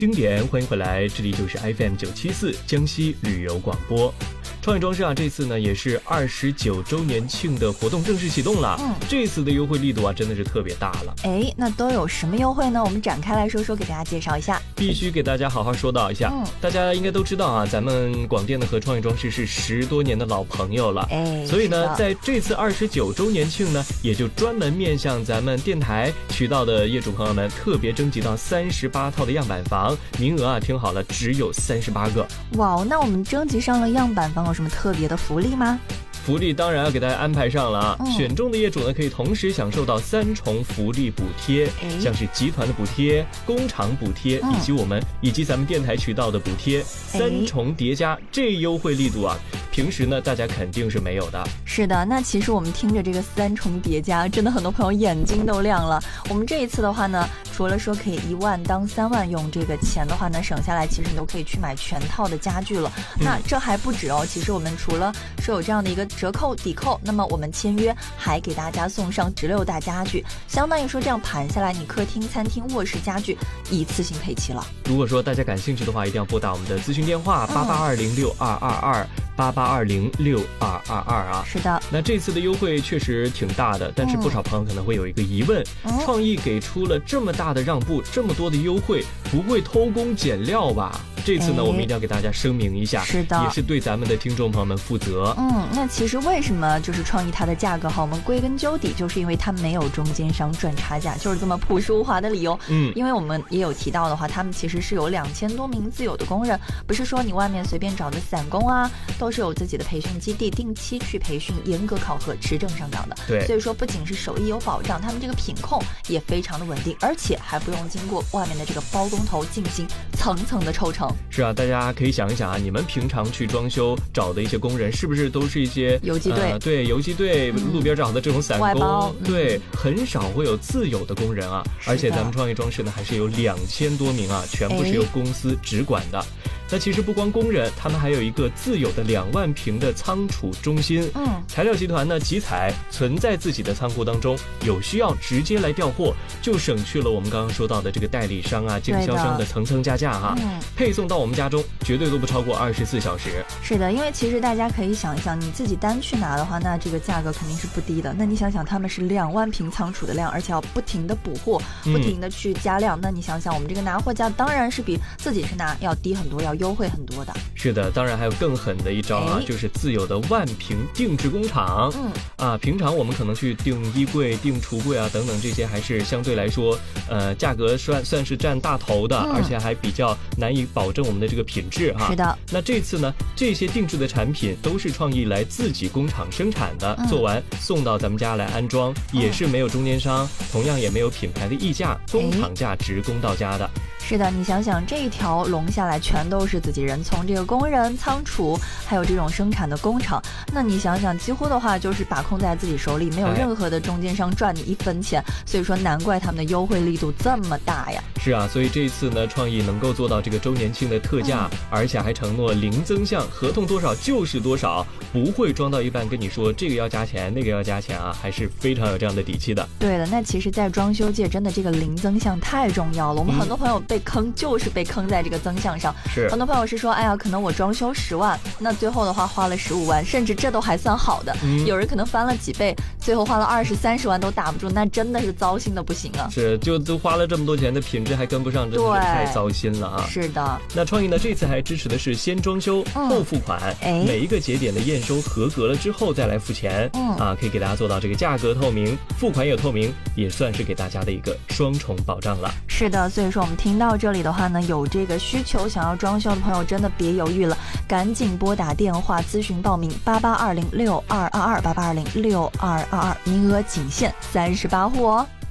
经典，欢迎回来，这里就是 FM974江西旅游广播。创意装饰啊，这次呢也是29周年庆的活动正式启动了。这次的优惠力度啊，真的是特别大了。 那都有什么优惠呢？我们展开来说说，给大家介绍一下。 必须给大家好好说道一下。大家应该都知道啊，咱们广电呢和创意装饰是10多年的老朋友了。所以呢，在这次29周年庆呢，也就专门面向咱们电台渠道的业主朋友们，特别征集到38套的样板房，名额啊，听好了，只有38个。 哇，那我们征集上了样板房，有什么特别的福利吗？ 福利当然要给大家安排上了啊！选中的业主呢，可以同时享受到3重福利补贴，像是集团的补贴、工厂补贴，以及咱们电台渠道的补贴，3重叠加，这优惠力度啊，平时呢大家肯定是没有的。 是的，那其实我们听着这个3重叠加，真的很多朋友眼睛都亮了。我们这一次的话呢，除了说可以1万当3万用，这个钱的话呢省下来，其实你都可以去买全套的家具了。那这还不止哦，其实我们除了说有这样的一个折扣抵扣，那么我们签约还给大家送上16大家具，相当于说这样盘下来，你客厅、餐厅、卧室家具一次性配齐了。 如果说大家感兴趣的话，一定要拨打我们的咨询电话88206222。88206222啊， 是的。 那这次的优惠确实挺大的，但是不少朋友可能会有一个疑问：创意给出了这么大的让步，这么多的优惠，不会偷工减料吧？这次呢，我们一定要给大家声明一下， 是的， 也是对咱们的听众朋友们负责。 那其实为什么就是创意它的价格好？我们归根究底就是因为它没有中间商赚差价，就是这么朴实无华的理由。因为我们也有提到的话，他们其实是有2000多名自有的工人，不是说你外面随便找的散工啊，都是有自己的培训基地，定期去培训，严格考核，持证上岗的。 对， 所以说不仅是手艺有保障，他们这个品控也非常的稳定，而且还不用经过外面的这个包工头进行层层的抽成。 是啊，大家可以想一想啊，你们平常去装修找的一些工人，是不是都是一些游击队？ 对，游击队路边找的这种散工，对，很少会有自有的工人啊。而且咱们创意装饰呢，还是有2000多名啊，全部是由公司直管的。那其实不光工人，他们还有一个自有的2万平的仓储中心。材料集团呢，集采存在自己的仓库当中，有需要直接来调货，就省去了我们刚刚说到的这个代理商啊、经销商的层层加价哈。配送到我们家中绝对都不超过24小时。 是的，因为其实大家可以想一想，你自己单去拿的话，那这个价格肯定是不低的。那你想想，他们是2万平仓储的量，而且要不停的补货，不停的去加量。那你想想，我们这个拿货价当然是比自己去拿要低很多，要优惠很多的。 是的，当然还有更狠的一招啊，就是自有的1万平定制工厂。平常我们可能去订衣柜、订橱柜啊等等，这些还是相对来说，价格算是占大头的，而且还比较难以保证我们的这个品质哈。 是的。 那这次呢，这些定制的产品都是创意来自己工厂生产的，做完送到咱们家来安装，也是没有中间商，同样也没有品牌的溢价，工厂价直供到家的。 是的，你想想这一条龙下来全都是自己人，从这个工人、仓储，还有这种生产的工厂，那你想想，几乎的话就是把控在自己手里，没有任何的中间商赚你1分钱，所以说难怪他们的优惠力度这么大呀。 是啊，所以这一次呢，创意能够做到这个周年庆的特价，而且还承诺零增项，合同多少就是多少，不会装到一半跟你说这个要加钱，那个要加钱啊，还是非常有这样的底气的。 对的，那其实在装修界真的这个零增项太重要了，我们很多朋友被坑就是被坑在这个增项上。 是， 很多朋友是说，哎呀，可能我装修10万，那最后的话花了15万，甚至这都还算好的。有人可能翻了几倍，最后花了20、30万都打不住，那真的是糟心的不行啊。 是，就都花了这么多钱的品质还跟不上，真的是太糟心了啊。 是的。 那创意呢，这次还支持的是先装修后付款，每一个节点的验收合格了之后再来付钱。可以给大家做到这个价格透明，付款也透明，也算是给大家的一个双重保障了。 是的，所以说我们听到这里的话呢，有这个需求想要装修的朋友真的别犹豫了，赶紧拨打电话咨询报名8820622288206222，名额仅限38户哦。